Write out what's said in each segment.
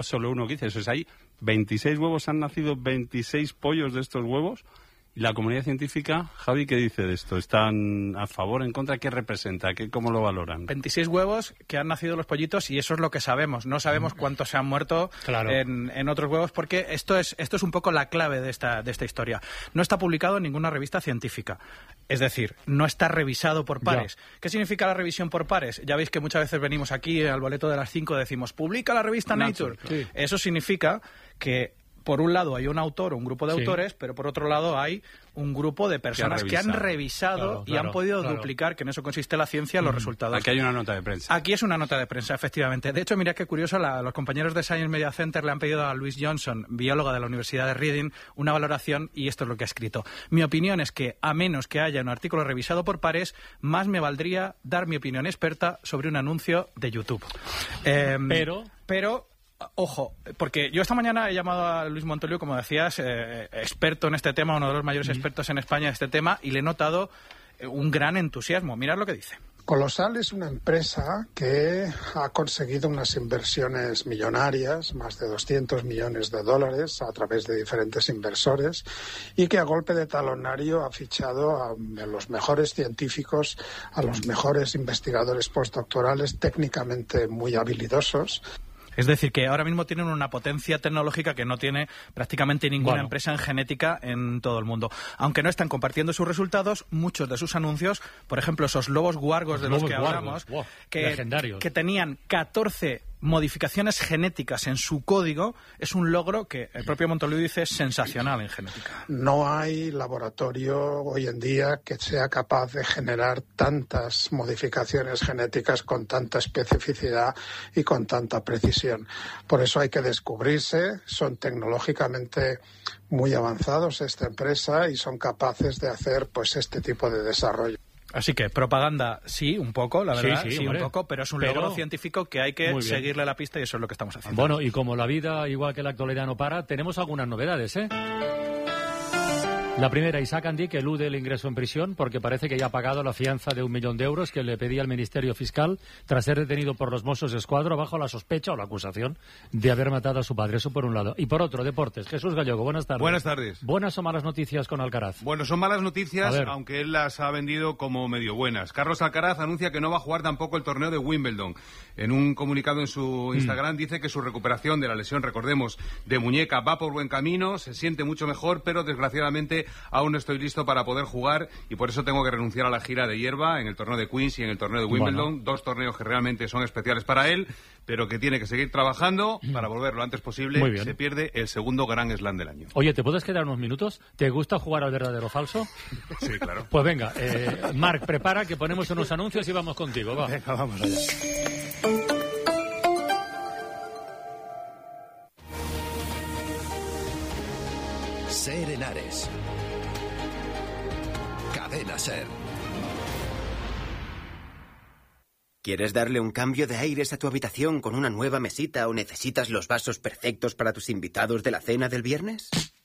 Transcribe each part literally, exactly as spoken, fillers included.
solo uno que dice eso. Es ahí, veintiséis huevos, han nacido veintiséis pollos de estos huevos. ¿Y la comunidad científica, Javi, qué dice de esto? ¿Están a favor, en contra? ¿Qué representa? ¿Qué, ¿Cómo lo valoran? veintiséis huevos que han nacido los pollitos y eso es lo que sabemos. No sabemos cuántos se han muerto claro. en, en otros huevos porque esto es, esto es un poco la clave de esta, de esta historia. No está publicado en ninguna revista científica. Es decir, no está revisado por pares. Ya. ¿Qué significa la revisión por pares? Ya veis que muchas veces venimos aquí al boleto de las cinco decimos, publica la revista Nature. Nature. Sí. Eso significa que por un lado hay un autor o un grupo de sí. autores, pero por otro lado hay un grupo de personas que, que han revisado claro, y claro, han podido claro. duplicar, que en eso consiste la ciencia, mm. los resultados. Aquí hay una nota de prensa. Aquí es una nota de prensa, efectivamente. De hecho, mira qué curioso, la, los compañeros de Science Media Center le han pedido a Louise Johnson, bióloga de la Universidad de Reading, una valoración y esto es lo que ha escrito. Mi opinión es que, a menos que haya un artículo revisado por pares, más me valdría dar mi opinión experta sobre un anuncio de YouTube. Eh, pero... Pero... Ojo, porque yo esta mañana he llamado a Luis Montoliu, como decías, eh, experto en este tema, uno de los mayores mm. expertos en España en este tema, y le he notado eh, un gran entusiasmo. Mirad lo que dice. Colosal es una empresa que ha conseguido unas inversiones millonarias, más de doscientos millones de dólares a través de diferentes inversores y que a golpe de talonario ha fichado a los mejores científicos, a los mejores investigadores postdoctorales técnicamente muy habilidosos. Es decir, que ahora mismo tienen una potencia tecnológica que no tiene prácticamente ninguna bueno. empresa en genética en todo el mundo. Aunque no están compartiendo sus resultados, muchos de sus anuncios, por ejemplo, esos lobos guargos de los, los que hablamos, wow. que, que tenían catorce modificaciones genéticas en su código, es un logro que el propio Montoliu dice es sensacional en genética. No hay laboratorio hoy en día que sea capaz de generar tantas modificaciones genéticas con tanta especificidad y con tanta precisión. Por eso hay que descubrirse, son tecnológicamente muy avanzados esta empresa y son capaces de hacer pues este tipo de desarrollo. Así que propaganda sí, un poco, la verdad, sí, sí, sí un poco, pero es un pero, logro científico que hay que seguirle la pista y eso es lo que estamos haciendo. Bueno, y como la vida, igual que la actualidad, no para, tenemos algunas novedades, ¿eh? La primera, Isaac Andy, que elude el ingreso en prisión porque parece que ya ha pagado la fianza de un millón de euros que le pedía el Ministerio Fiscal tras ser detenido por los Mossos d'Esquadra bajo la sospecha o la acusación de haber matado a su padre. Eso por un lado. Y por otro, deportes. Jesús Gallego, buenas tardes. Buenas tardes. ¿Buenas o malas noticias con Alcaraz? Bueno, son malas noticias, aunque él las ha vendido como medio buenas. Carlos Alcaraz anuncia que no va a jugar tampoco el torneo de Wimbledon. En un comunicado en su Instagram mm. dice que su recuperación de la lesión, recordemos, de muñeca va por buen camino, se siente mucho mejor, pero desgraciadamente aún no estoy listo para poder jugar y por eso tengo que renunciar a la gira de hierba en el torneo de Queens y en el torneo de Wimbledon, bueno. dos torneos que realmente son especiales para él, pero que tiene que seguir trabajando para volver lo antes posible. Muy bien. Se pierde el segundo Grand Slam del año. Oye, ¿te puedes quedar unos minutos? ¿Te gusta jugar al verdadero o falso? Sí, claro. Pues venga, eh, Marc, prepara que ponemos unos anuncios y vamos contigo. Va. Venga, vamos allá. Ser Henares. Cadena Ser. ¿Quieres darle un cambio de aires a tu habitación con una nueva mesita o necesitas los vasos perfectos para tus invitados de la cena del viernes?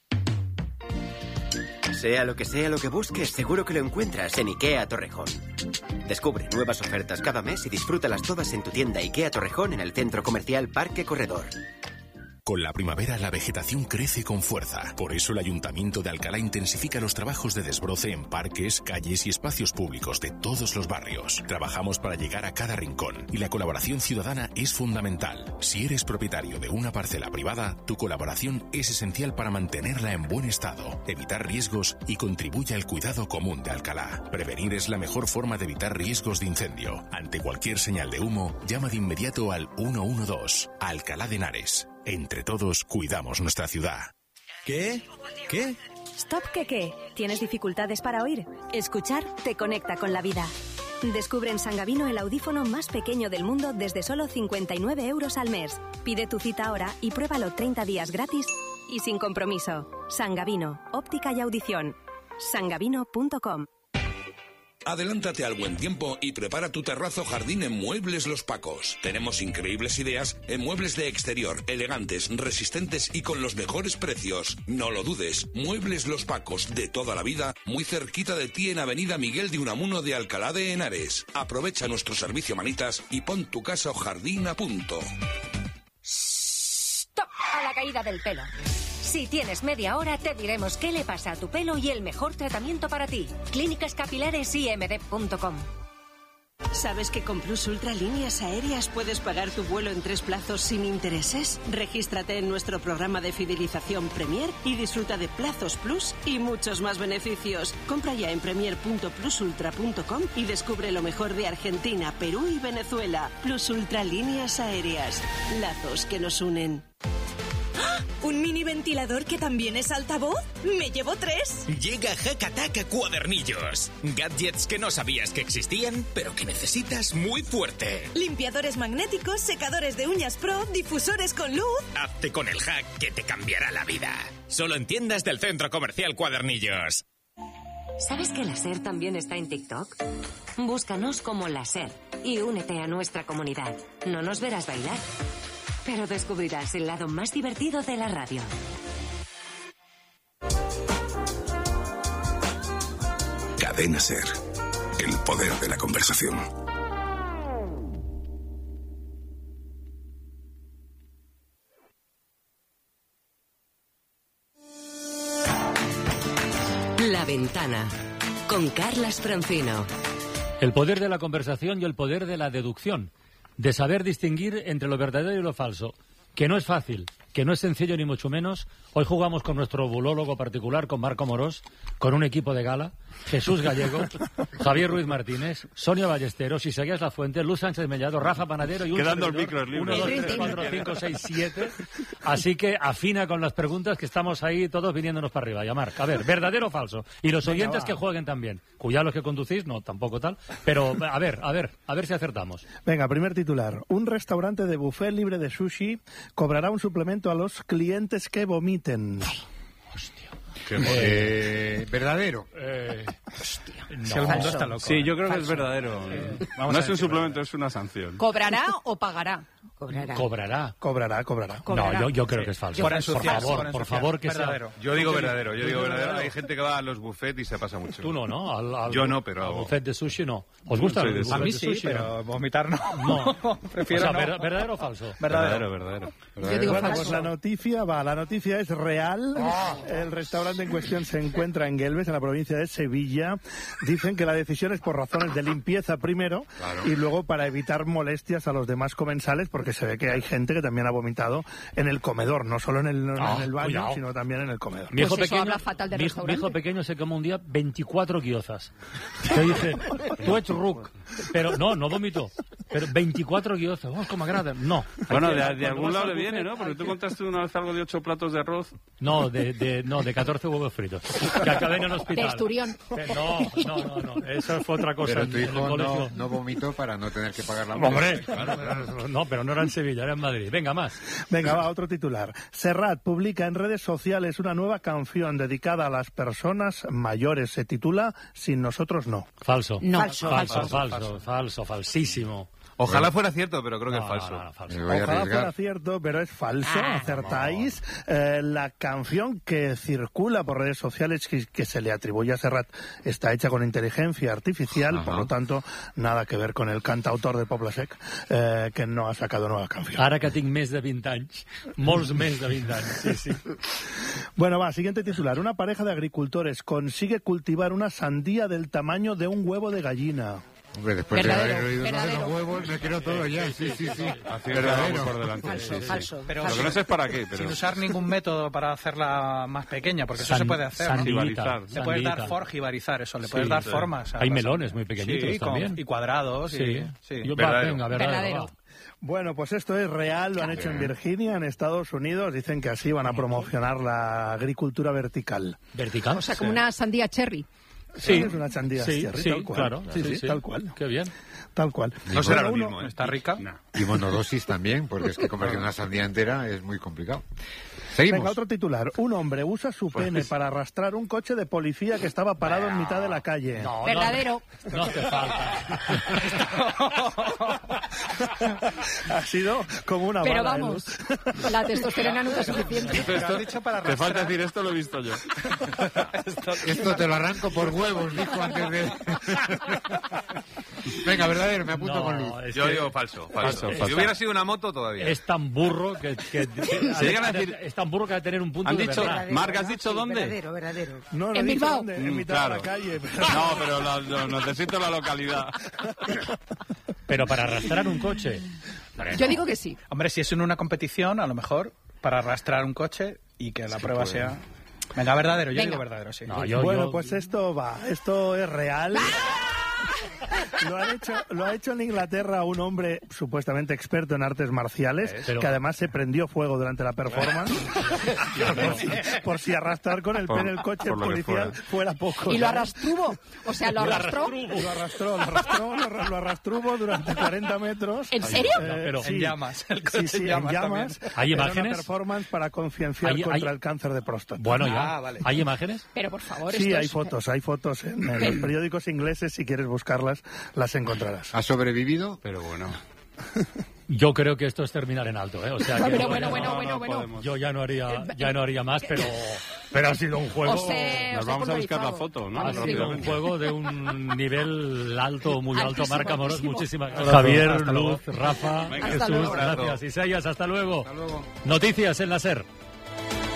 Sea lo que sea lo que busques, seguro que lo encuentras en IKEA Torrejón. Descubre nuevas ofertas cada mes y disfrútalas todas en tu tienda IKEA Torrejón en el Centro Comercial Parque Corredor. Con la primavera la vegetación crece con fuerza. Por eso el Ayuntamiento de Alcalá intensifica los trabajos de desbroce en parques, calles y espacios públicos de todos los barrios. Trabajamos para llegar a cada rincón y la colaboración ciudadana es fundamental. Si eres propietario de una parcela privada, tu colaboración es esencial para mantenerla en buen estado, evitar riesgos y contribuye al cuidado común de Alcalá. Prevenir es la mejor forma de evitar riesgos de incendio. Ante cualquier señal de humo, llama de inmediato al uno uno dos. Alcalá de Henares. Entre todos cuidamos nuestra ciudad. ¿Qué? ¿Qué? Stop, ¿qué qué? ¿Tienes dificultades para oír? Escuchar te conecta con la vida. Descubre en Sangavino el audífono más pequeño del mundo desde solo cincuenta y nueve euros al mes. Pide tu cita ahora y pruébalo treinta días gratis y sin compromiso. Sangavino, óptica y audición. sangavino punto com. Adelántate al buen tiempo y prepara tu terrazo jardín en Muebles Los Pacos. Tenemos increíbles ideas en muebles de exterior, elegantes, resistentes y con los mejores precios. No lo dudes, Muebles Los Pacos, de toda la vida, muy cerquita de ti en Avenida Miguel de Unamuno de Alcalá de Henares. Aprovecha nuestro servicio manitas y pon tu casa o jardín a punto. Stop a la caída del pelo. Si tienes media hora, te diremos qué le pasa a tu pelo y el mejor tratamiento para ti. Clínicas Capilares I M D punto com. ¿Sabes que con Plus Ultra Líneas Aéreas puedes pagar tu vuelo en tres plazos sin intereses? Regístrate en nuestro programa de fidelización Premier y disfruta de plazos Plus y muchos más beneficios. Compra ya en premier punto plus ultra punto com y descubre lo mejor de Argentina, Perú y Venezuela. Plus Ultra Líneas Aéreas. Lazos que nos unen. ¿Un mini ventilador que también es altavoz? ¡Me llevo tres! Llega Hack Attack Cuadernillos. Gadgets que no sabías que existían, pero que necesitas muy fuerte. Limpiadores magnéticos, secadores de uñas pro, difusores con luz. Hazte con el hack que te cambiará la vida. Solo en tiendas del Centro Comercial Cuadernillos. ¿Sabes que la SER también está en TikTok? Búscanos como la SER y únete a nuestra comunidad. No nos verás bailar, pero descubrirás el lado más divertido de la radio. Cadena SER. El poder de la conversación. La Ventana, con Carlas Francino. El poder de la conversación y el poder de la deducción, de saber distinguir entre lo verdadero y lo falso, que no es fácil, que no es sencillo ni mucho menos. Hoy jugamos con nuestro bulólogo particular, con Marco Morós, con un equipo de gala, Jesús Gallego, Javier Ruiz Martínez, Sonia Ballesteros, Isaías Lafuente, Luz Sánchez Mellado, Rafa Panadero y un Quedando el servidor, micro libre. uno, dos, tres, cuatro, cinco, seis, siete. Así que afina con las preguntas, que estamos ahí todos viniéndonos para arriba. Ya, Marc, a ver, ¿verdadero o falso? Y los Venga, oyentes va. que jueguen también. Cuya los que conducís, no, tampoco tal. Pero, a ver, a ver, a ver si acertamos. Venga, primer titular. Un restaurante de buffet libre de sushi cobrará un suplemento a los clientes que vomiten. Eh, ¿Verdadero? Eh, no. Si el mundo está loco. Sí, yo creo Falso. que es verdadero. Eh, no es un suplemento, es una sanción. ¿Cobrará o pagará? Cobrará. Cobrará. Cobrará, cobrará. No, yo, yo creo que es falso. Por Por, ensuciar, favor, por por ensuciar. favor, que Verdadero. sea. Yo digo verdadero, yo digo verdadero. Hay gente que va a los buffets y se pasa mucho. Tú no, ¿no? Al, al, Yo no, pero- Al buffet de sushi no. ¿Os gusta Soy el de buffet A mí de sí, sushi? pero vomitar no. No. Prefiero O sea, no. ver- ¿verdadero o falso? Verdadero. Verdadero, verdadero. Yo digo Bueno, falso. pues la noticia va, la noticia es real. El restaurante en cuestión se encuentra en Guelves, en la provincia de Sevilla. Dicen que la decisión es por razones de limpieza primero y luego para evitar molestias a los demás comensales, porque se ve que hay gente que también ha vomitado en el comedor, no solo en el, no Ah, en el baño, cuidado. sino también en el comedor. Mi hijo, Pues eso pequeño, habla fatal del mi, hijo- mi restaurante. hijo pequeño se come un día veinticuatro guiozas. Te dice, tú ets ruc. Pero no, no vomito. Pero veinticuatro guiozas. Oh, como agrada. No. Bueno, Hay que- de, de cuando algún vas lado al le viene, buffet, ¿no? Porque hay tú que- contaste una vez algo de ocho platos de arroz. No, de, de, no, de catorce huevos fritos. Que acabé en el De hospital. esturión. Eh, No, no, no, no. Eso fue otra cosa. Pero en- tu en el hijo no, colegio. no vomitó para no tener que pagar la multa. Hombre, claro, no, pero no era en Sevilla, era en Madrid. Venga, más. Venga, va, otro titular. Serrat publica en redes sociales una nueva canción dedicada a las personas mayores. Se titula Sin nosotros no. Falso. No. Falso, Falso, falso, falso, falso, falsísimo. Ojalá fuera cierto, pero creo que No, es falso. no, no, falso. Me voy a Ojalá arriesgar. fuera cierto, pero es falso. Ah, Acertáis. Eh, la canción que circula por redes sociales que, que se le atribuye a Serrat está hecha con inteligencia artificial, Ajá. por lo tanto, nada que ver con el cantautor de Poble Sec, eh, que no ha sacado nueva canción. Ara que tinc més de vint anys, molts més de vint anys, sí, sí. Bueno, va, siguiente titular. Una pareja de agricultores consigue cultivar una sandía del tamaño de un huevo de gallina. Hombre, después Verdadero, de haber oído lo de verdadero. los huevos, me quiero todo ya. Sí, sí, sí. Así Verdadero. por delante. Falso, Sí, sí. falso. Pero Lo que no sé es para qué, pero... Sin usar ningún método para hacerla más pequeña, porque eso San- se puede hacer, ¿no? sandita, Jibarizar. Le puedes dar sandita. forjibarizar eso, le Sí, puedes dar sí. formas. a Hay la melones sandía. muy pequeñitos Sí, con- también. y cuadrados. Sí. Y, sí. Yo, va, Verdadero. venga, verdadero, Verdadero. va. Bueno, pues esto es real, lo han hecho en Virginia, en Estados Unidos. Dicen que así van a promocionar la agricultura vertical. ¿Vertical? O sea, como una sandía cherry. Sí, es una sandía sí, cherry, sí, tal cual. claro. Sí, sí, tal cual. Qué bien. Tal cual. No será lo Bueno, mismo, ¿eh? ¿Está rica? Y monodosis también, porque es que comerse una sandía entera es muy complicado. Seguimos. Venga, otro titular. Un hombre usa su Pues- pene para arrastrar un coche de policía que estaba parado en mitad de la calle. No, Verdadero. No, no te falta. Ha sido como una Pero bala, ¿eh, vamos, Luz? la testosterona nunca es suficiente. Esto- dicho para te falta decir esto, lo he visto yo. Esto te lo arranco por huevos, dijo antes de... Venga, verdadero, me apunto No, con Luz. es Yo que digo falso, falso. Falso, Si falso. hubiera sido una moto todavía. es tan burro que, que, que- Se llegan a decir- es tan burro que ha de tener un punto Han de dicho, verdad. Marc, ¿has dicho dónde? Verdadero, verdadero. No, no En he dicho Bilbao. dónde, en Mm, mitad claro. de la calle. pero- No, pero la- lo- necesito la localidad. Pero para arrastrar un coche. Yo digo que sí. Hombre, si es en una competición, a lo mejor para arrastrar un coche y que la prueba puede. sea... Venga, verdadero, yo Venga. digo verdadero, sí. No, yo, Bueno, yo- pues esto va, esto es real. Lo, han hecho, lo ha hecho en Inglaterra un hombre supuestamente experto en artes marciales, Pero- que además se prendió fuego durante la performance, por, si, por si arrastrar con el Por- pene el coche por lo que policial fuera poco. Y lo ¿sabes? arrastruvo. O sea, lo arrastró. Lo arrastró, lo arrastró, lo, arra- lo arrastruvo durante cuarenta metros. ¿En serio? Eh, No, pero- En llamas, el coche Sí, sí, en en llamas llamas. ¿Hay Era imágenes? una performance para concienciar Hay- contra hay- el cáncer de próstata. Bueno, ya. Ah, vale. ¿Hay imágenes? Pero por favor, Sí, esto hay es- fotos, hay fotos en, en los periódicos ingleses, si quieres buscarlas, las encontrarás. ¿Ha sobrevivido? Pero bueno. Yo creo que esto es terminar en alto, ¿eh? O sea, que Pero yo- bueno, yo- bueno, no, bueno, no bueno. podemos. Yo ya no haría, ya no haría más, pero, pero ha sido un juego. O sea, Nos os he vamos a buscar la pulverizado. foto, ¿no? Ha Vamos, sido un Rápidamente. juego de un nivel alto, muy alto. Altísimo, Marca Moros, altísimo. muchísimas gracias. Hasta Javier, luego. Luz, Rafa, Venga, Jesús, hasta luego. gracias. Isaías, hasta luego. Noticias en la SER.